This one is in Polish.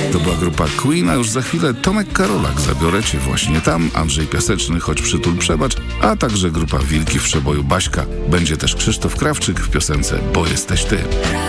To była grupa Queen, a już za chwilę Tomek Karolak, Zabiorę cię właśnie tam, Andrzej Piaseczny, Choć przytul przebacz, a także grupa Wilki w przeboju Baśka. Będzie też Krzysztof Krawczyk w piosence Bo jesteś ty.